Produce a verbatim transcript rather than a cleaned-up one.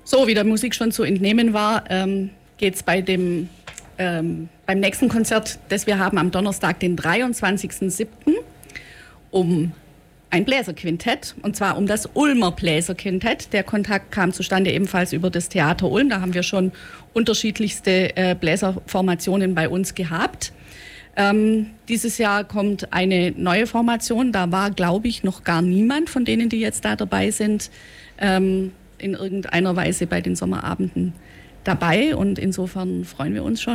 So, wie der Musik schon zu entnehmen war, ähm, geht es bei dem ähm, beim nächsten Konzert, das wir haben am Donnerstag, den dreiundzwanzigsten siebten um ein Bläserquintett, und zwar um das Ulmer Bläserquintett. Der Kontakt kam zustande ebenfalls über das Theater Ulm. Da haben wir schon unterschiedlichste äh, Bläserformationen bei uns gehabt. Ähm, dieses Jahr kommt eine neue Formation. Da war, glaube ich, noch gar niemand von denen, die jetzt da dabei sind, ähm, in irgendeiner Weise bei den Sommerabenden dabei. Und insofern freuen wir uns schon.